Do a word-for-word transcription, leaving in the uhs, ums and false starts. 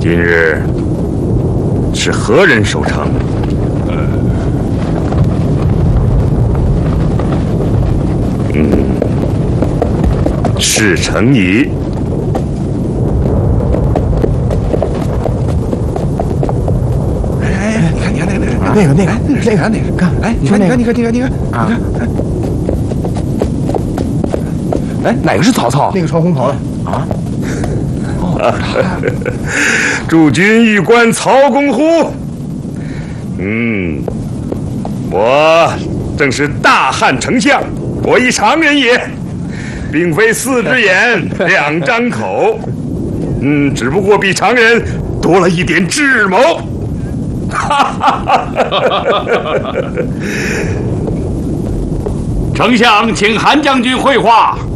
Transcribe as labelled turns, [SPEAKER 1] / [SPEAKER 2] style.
[SPEAKER 1] 今日是何人守城？呃，嗯，事成矣。
[SPEAKER 2] 哎哎，你看，你看那个那个那个那个谁啊？那个看，哎，你看，你看，你看，你看，你看，啊！哎，哪个是曹操？那个穿红袍的啊？
[SPEAKER 1] 诸君欲观曹公乎？嗯，我正是大汉丞相，我一常人也，并非四只眼两张口，嗯，只不过比常人多了一点智谋。
[SPEAKER 3] 丞相，请韩将军会话。